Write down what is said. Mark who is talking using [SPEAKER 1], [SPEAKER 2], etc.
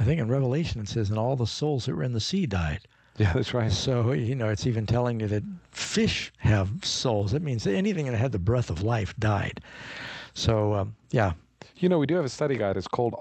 [SPEAKER 1] I think in Revelation it says, and all the souls that were in the sea died.
[SPEAKER 2] Yeah, that's right.
[SPEAKER 1] So, it's even telling you that fish have souls. That means anything that had the breath of life died. So, yeah.
[SPEAKER 2] We do have a study guide. It's called